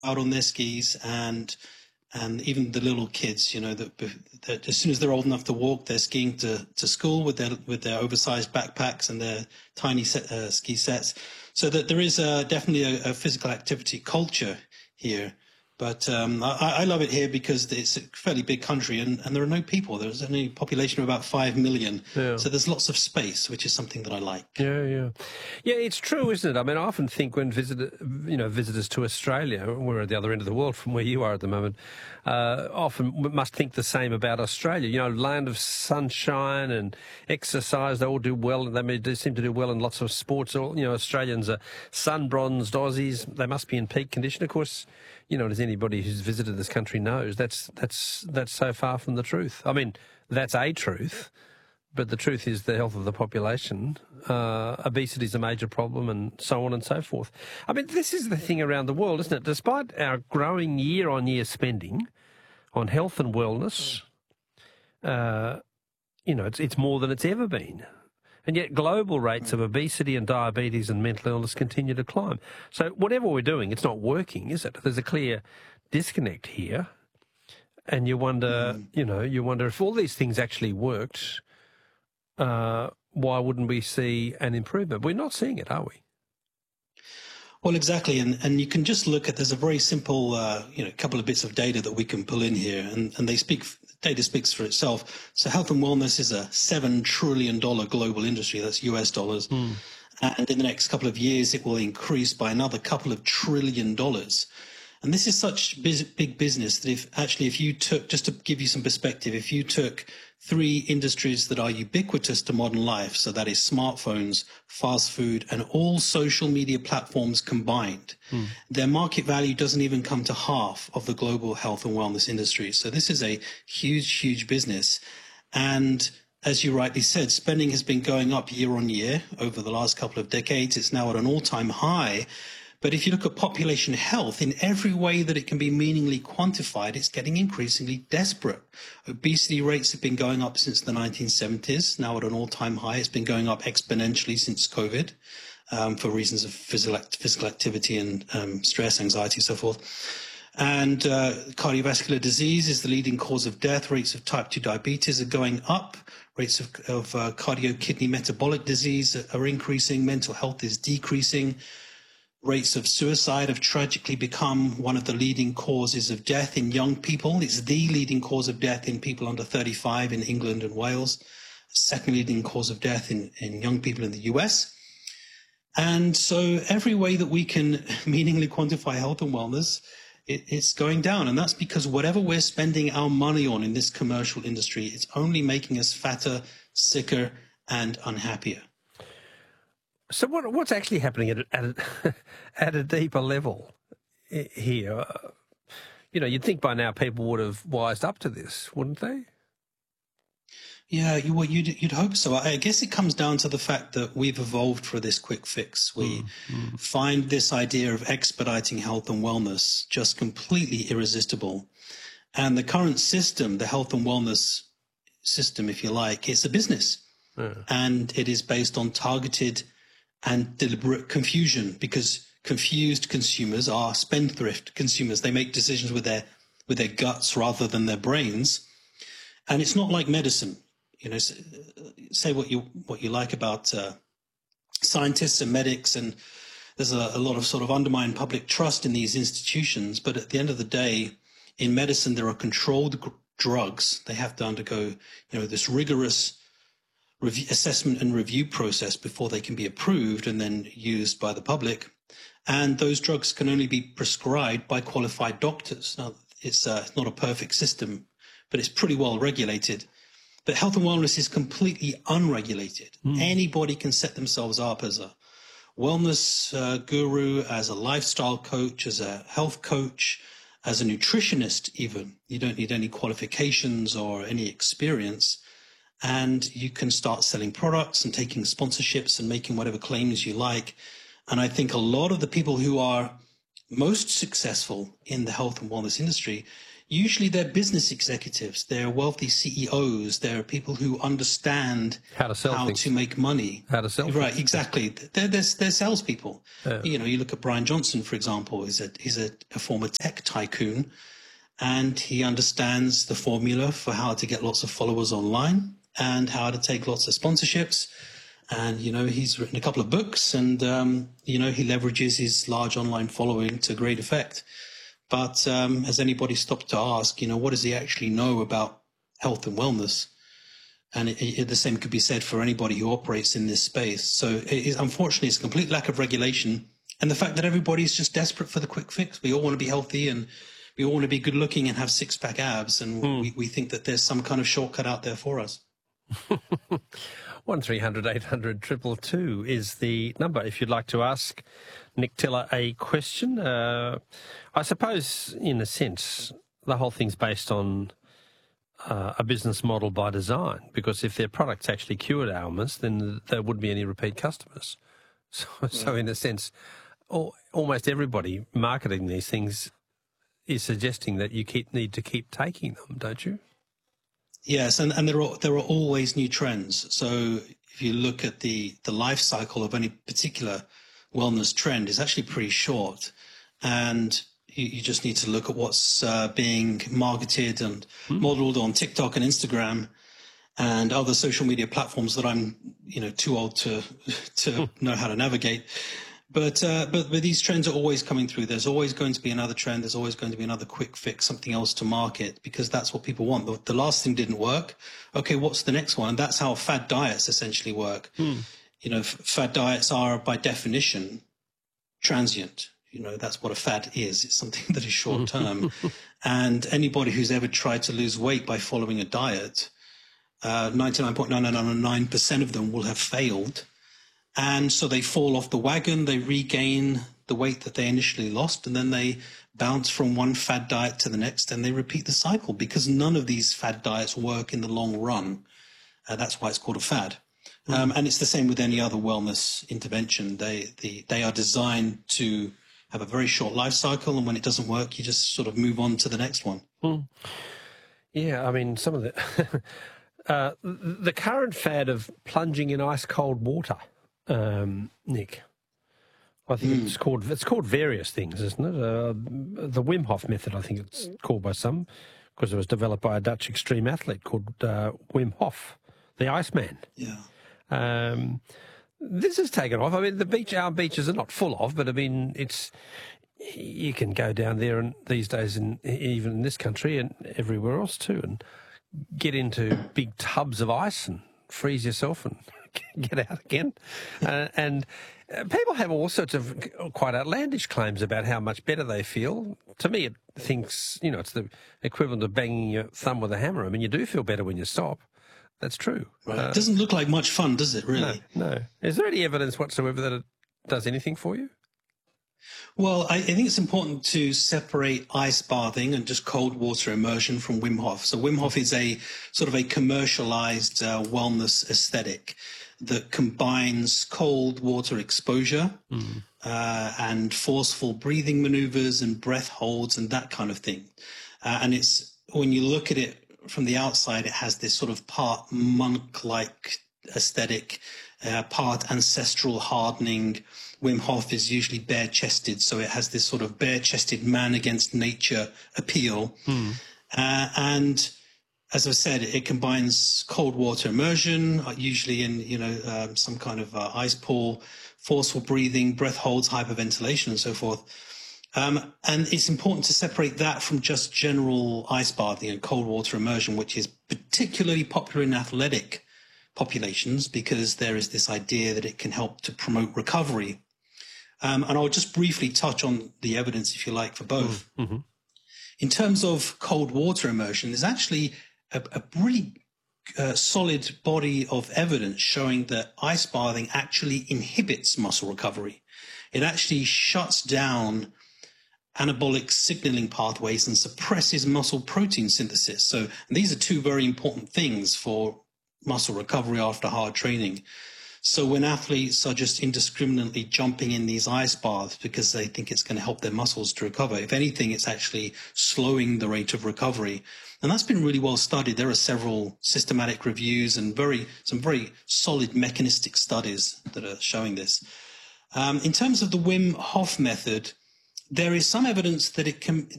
out on their skis, and even the little kids, that as soon as they're old enough to walk, they're skiing to school with their oversized backpacks and their tiny ski sets. So that there is definitely a physical activity culture here. But I love it here because it's a fairly big country, and there are no people. There's only a population of about 5 million. Yeah. So there's lots of space, which is something that I like. Yeah. It's true, isn't it? I mean, I often think when visitors to Australia, we're at the other end of the world from where you are at the moment, often must think the same about Australia. Land of sunshine and exercise. They all do well. They seem to do well in lots of sports. Australians are sun-bronzed Aussies. They must be in peak condition. Of course, as anybody who's visited this country knows, that's so far from the truth. I mean, that's a truth, but the truth is the health of the population. Obesity is a major problem, and so on and so forth. I mean, this is the thing around the world, isn't it? Despite our growing year-on-year spending on health and wellness, it's more than it's ever been. And yet global rates of obesity and diabetes and mental illness continue to climb. So whatever we're doing, it's not working, is it? There's a clear disconnect here. And you wonder, if all these things actually worked, why wouldn't we see an improvement? We're not seeing it, are we? Well, exactly. And you can just look at, there's a very simple, couple of bits of data that we can pull in here, and data speaks for itself. So health and wellness is a $7 trillion global industry. That's US dollars. And in the next couple of years, it will increase by another couple of $1 trillion. And this is such big business that if you took, just to give you some perspective, if you took 3 industries that are ubiquitous to modern life, so that is smartphones, fast food, and all social media platforms combined, their market value doesn't even come to half of the global health and wellness industry. So this is a huge, huge business. And as you rightly said, spending has been going up year on year over the last couple of decades. It's now at an all-time high. But if you look at population health, in every way that it can be meaningfully quantified, it's getting increasingly desperate. Obesity rates have been going up since the 1970s, now at an all-time high. It's been going up exponentially since COVID for reasons of physical activity and stress, anxiety, so forth. And cardiovascular disease is the leading cause of death. Rates of type 2 diabetes are going up. Rates of cardio-kidney metabolic disease are increasing. Mental health is decreasing. Rates of suicide have tragically become one of the leading causes of death in young people. It's the leading cause of death in people under 35 in England and Wales. Second leading cause of death in young people in the US. And so every way that we can meaningfully quantify health and wellness, it's going down. And that's because whatever we're spending our money on in this commercial industry, it's only making us fatter, sicker, and unhappier. So what's actually happening at a deeper level here? You'd think by now people would have wised up to this, wouldn't they? Yeah, you'd hope so. I guess it comes down to the fact that we've evolved for this quick fix. We find this idea of expediting health and wellness just completely irresistible. And the current system, the health and wellness system, if you like, it's a business. And it is based on targeted and deliberate confusion, because confused consumers are spendthrift consumers. They make decisions with their guts rather than their brains. And it's not like medicine. Say what you like about scientists and medics, and there's a lot of sort of undermined public trust in these institutions. But at the end of the day, in medicine, there are controlled drugs. They have to undergo, this rigorous assessment and review process before they can be approved and then used by the public. And those drugs can only be prescribed by qualified doctors. Now, it's not a perfect system, but it's pretty well regulated. But health and wellness is completely unregulated. Anybody can set themselves up as a wellness guru, as a lifestyle coach, as a health coach, as a nutritionist even. You don't need any qualifications or any experience. And you can start selling products and taking sponsorships and making whatever claims you like. And I think a lot of the people who are most successful in the health and wellness industry, usually they're business executives, they're wealthy CEOs, they're people who understand how to make money. How to sell Right, things. exactly. They're salespeople. Yeah. You know, you look at Brian Johnson, for example, he's a former tech tycoon, and he understands the formula for how to get lots of followers online and how to take lots of sponsorships. And, you know, he's written a couple of books and, you know, he leverages his large online following to great effect. But has anybody stopped to ask, you know, what does he actually know about health and wellness? And the same could be said for anybody who operates in this space. So unfortunately, it's a complete lack of regulation. And the fact that everybody's just desperate for the quick fix. We all want to be healthy and we all want to be good looking and have six-pack abs. And we think that there's some kind of shortcut out there for us. 1300 800 222 is the number if you'd like to ask Nick Tiller a question. I suppose, in a sense, the whole thing's based on a business model by design, because if their products actually cured ailments, then there wouldn't be any repeat customers. So in a sense, almost everybody marketing these things is suggesting that you need to keep taking them, don't you? Yes, and there are always new trends. So if you look at the life cycle of any particular wellness trend, it's actually pretty short. And you just need to look at what's being marketed and modeled on TikTok and Instagram and other social media platforms that I'm, you know, too old to know how to navigate. But these trends are always coming through. There's always going to be another trend. There's always going to be another quick fix, something else to market, because that's what people want. The last thing didn't work. Okay, what's the next one? And that's how fad diets essentially work. You know, fad diets are by definition transient. You know, that's what a fad is. It's something that is short term. And anybody who's ever tried to lose weight by following a diet, 99.999% of them will have failed. And so they fall off the wagon, they regain the weight that they initially lost, and then they bounce from one fad diet to the next, and they repeat the cycle, because none of these fad diets work in the long run. That's why it's called a fad. And it's the same with any other wellness intervention. They are designed to have a very short life cycle, and when it doesn't work, you just sort of move on to the next one. Yeah, I mean, some of the the current fad of plunging in ice cold water. Nick, I think it's called various things, isn't it? The Wim Hof method, I think it's called by some, because it was developed by a Dutch extreme athlete called Wim Hof, the Iceman. Yeah. This has taken off. I mean, our beaches are not full of, but I mean, you can go down there and these days, even in this country and everywhere else too, and get into big tubs of ice and freeze yourself and get out again. And people have all sorts of quite outlandish claims about how much better they feel. To me, it thinks, you know, it's the equivalent of banging your thumb with a hammer. I mean, you do feel better when you stop. That's true. Right. It doesn't look like much fun, does it, really? No. Is there any evidence whatsoever that it does anything for you? Well, I think it's important to separate ice bathing and just cold water immersion from Wim Hof. So Wim Hof is a sort of a commercialized wellness aesthetic that combines cold water exposure and forceful breathing maneuvers and breath holds and that kind of thing. And it's, when you look at it from the outside, it has this sort of part monk-like aesthetic, part ancestral hardening. Wim Hof is usually bare-chested, so it has this sort of bare-chested man against nature appeal. And as I said, it combines cold water immersion, usually in, you know, some kind of ice pool, forceful breathing, breath holds, hyperventilation, and so forth. And it's important to separate that from just general ice bathing and cold water immersion, which is particularly popular in athletic populations because there is this idea that it can help to promote recovery. And I'll just briefly touch on the evidence, if you like, for both. In terms of cold water immersion, there's actually a really solid body of evidence showing that ice bathing actually inhibits muscle recovery. It actually shuts down anabolic signaling pathways and suppresses muscle protein synthesis. So these are two very important things for muscle recovery after hard training. So when athletes are just indiscriminately jumping in these ice baths because they think it's going to help their muscles to recover, if anything, it's actually slowing the rate of recovery. And that's been really well studied. There are several systematic reviews and some very solid mechanistic studies that are showing this. In terms of the Wim Hof method, there is some evidence that